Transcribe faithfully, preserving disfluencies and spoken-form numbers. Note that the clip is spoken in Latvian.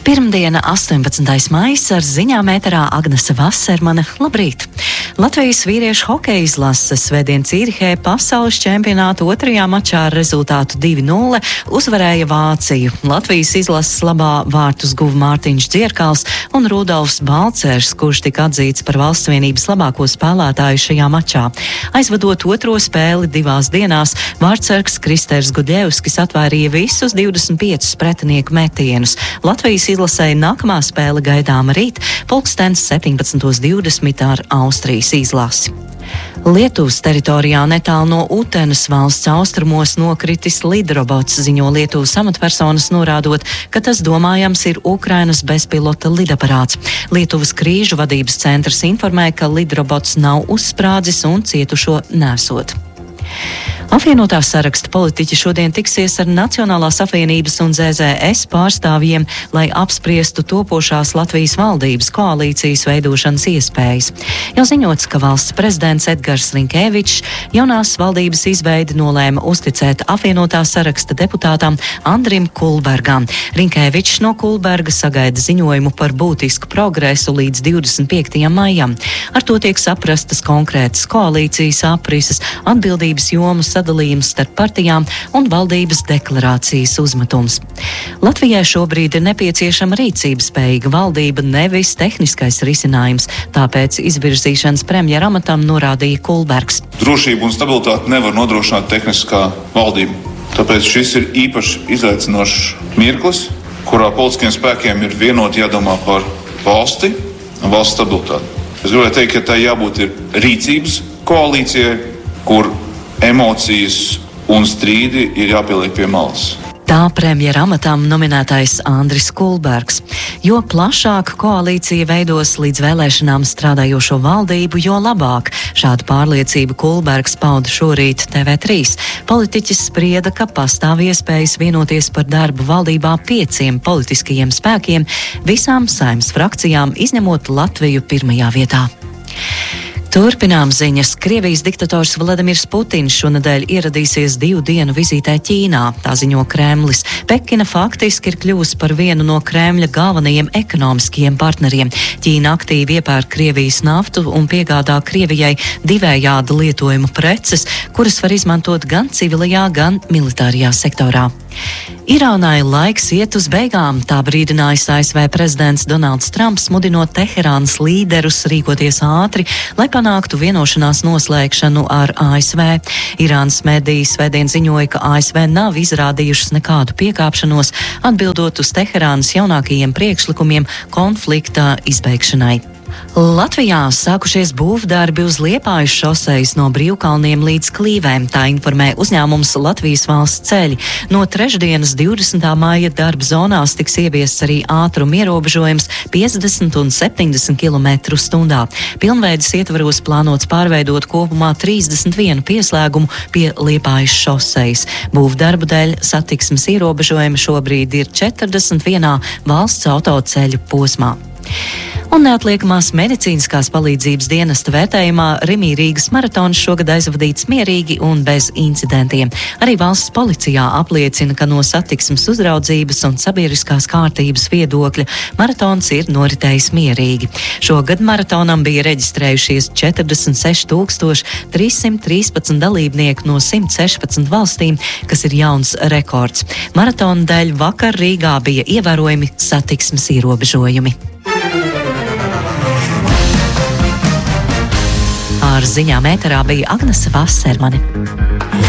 Pirmdiena, astoņpadsmitais maijs, ar ziņām ēterā Agnese Vasermane. Labrīt! Latvijas vīriešu hokeja izlase svētdien Cīrihē pasaules čempionāta otrajā mačā ar rezultātu divi nulle uzvarēja Vāciju. Latvijas izlases labā vārtus guva Mārtiņš Dzierkals un Rudolfs Balcers, kurš tika atzīts par Valsts vienības labāko spēlētāju šajā mačā. Aizvadot otro spēli divās dienās, vārtsargs Kristers Guļevskis atvairīja visus divdesmit piecus pretinieku metienus. Latvijas izlasē nākamā spēle gaidāma rīt, pulkstens septiņpadsmit divdesmit ar Austrijas izlasi. Lietuvas teritorijā netālu no Utenas valsts austrumos nokritis lidrobots, ziņo Lietuvas amatpersonas, norādot, ka tas domājams ir Ukrainas bezpilota lidaparāts. Lietuvas krīžu vadības centrs informē, ka lidrobots nav uzsprādzis un cietušo nesot. Apvienotā saraksta politiķi šodien tiksies ar Nacionālās apvienības un Z Z S pārstāvjiem, lai apspriestu topošās Latvijas valdības koalīcijas veidošanas iespējas. Jau ziņots, ka valsts prezidents Edgars Rinkēvičs jaunās valdības izveidi nolēma uzticēt apvienotā saraksta deputātam Andrim Kulbergam. Rinkēvičs no Kulberga sagaida ziņojumu par būtisku progresu līdz divdesmit piektajam maijam. Ar to tiek saprastas konkrētas koalīcijas aprises, atbildības jomu sadalījums starp partijām un valdības deklarācijas uzmetums. Latvijai šobrīd ir nepieciešama rīcības spējīga valdība, nevis tehniskais risinājums, tāpēc izvirzīšanas premjera amatam norādīja Kulbergs. Drošību un stabilitāti nevar nodrošināt tehniskā valdība. Tāpēc šis ir īpaši izaicinošs mirklis, kurā politiskiem spēkiem ir vienoti jādomā par valsti un valsts stabilitāti. Es gribēju teikt, ka tai jābūt ir rīcības koalīcijai, kur emocijas un strīdi ir jāpieliek pie malas. Tā premjera amatam nominētais Andris Kulbergs. Jo plašāk koalīcija veidos līdz vēlēšanām strādājošo valdību, jo labāk. Šādu pārliecību Kulbergs pauda šorīt T V trīs. Politiķis sprieda, ka pastāv iespējas vienoties par darbu valdībā pieciem politiskajiem spēkiem, visām Saeimas frakcijām, izņemot Latviju pirmajā vietā. Turpinām ziņas. Krievijas diktators Vladimirs Putins šonedēļ ieradīsies divu dienu vizītē Ķīnā, tā ziņo Kremlis. Pekina faktiski ir kļuvusi par vienu no Kremļa galvenajiem ekonomiskajiem partneriem. Ķīna aktīvi iepērk Krievijas naftu un piegādā Krievijai divējāda lietojuma preces, kuras var izmantot gan civilajā, gan militārajā sektorā. Irānai laiks iet uz beigām, tā brīdinājis A S V prezidents Donalds Trumps, mudinot Teherānas līderus rīkoties ātri, lai panāktu vienošanās noslēgšanu ar A S V. Irānas mediji svētdien ziņoja, ka A S V nav izrādījušas nekādu piekāpšanos, atbildot uz Teherānas jaunākajiem priekšlikumiem konflikta izbeigšanai. Latvijā sākušies būvdarbi uz Liepājas šosejas no Brīvkalniem līdz Klīvēm, tā informē uzņēmums Latvijas valsts ceļi. No trešdienas divdesmitā maija darba zonās tiks ieviests arī ātruma ierobežojums piecdesmit un septiņdesmit kilometru stundā. Pilnveides ietvaros plānots pārveidot kopumā trīsdesmit vienu pieslēgumu pie Liepājas šosejas. Būvdarbu dēļ satiksmes ierobežojumi šobrīd ir četrdesmit vienā valsts autoceļu posmā. Un neatliekamās medicīniskās palīdzības dienesta vērtējumā Rimī Rīgas maratons šogad aizvadīts mierīgi un bez incidentiem. Arī valsts policijā apliecina, ka no satiksmes uzraudzības un sabiedriskās kārtības viedokļa maratons ir noritējis mierīgi. Šogad maratonam bija reģistrējušies četrdesmit seši tūkstoši trīs simt trīspadsmit dalībnieku no simt sešpadsmit valstīm, kas ir jauns rekords. Maratona dēļ vakar Rīgā bija ievērojami satiksmes ierobežojumi. Ar ziņām ēterā bija Agnese Vasermane.